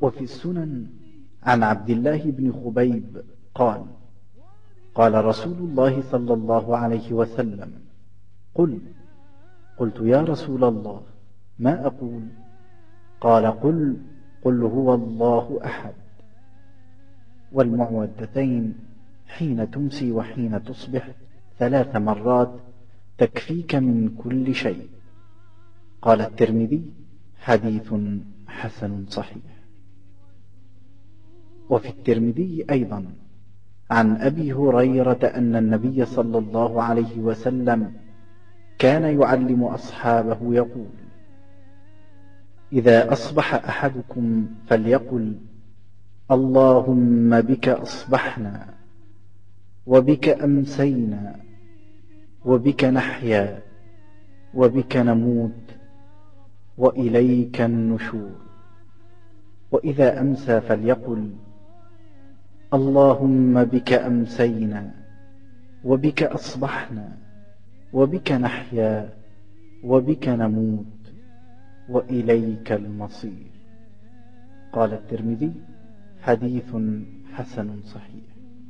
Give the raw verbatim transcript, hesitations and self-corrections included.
وفي السنن عن عبد الله بن خبيب قال: قال رسول الله صلى الله عليه وسلم: قل. قلت: يا رسول الله، ما أقول؟ قال: قل قل هو الله أحد. والمعوذتين حين تمسي وحين تصبح ثلاث مرات تكفيك من كل شيء. قال الترمذي: حديث حسن صحيح. وفي الترمذي أيضا عن أبي هريرة أن النبي صلى الله عليه وسلم كان يعلم أصحابه يقول: إذا أصبح أحدكم فليقل: اللهم بك أصبحنا وبك أمسينا وبك نحيا وبك نموت وإليك النشور. وإذا أمسى فليقل: اللهم بك أمسينا وبك أصبحنا وبك نحيا وبك نموت وإليك المصير. قال الترمذي: حديث حسن صحيح.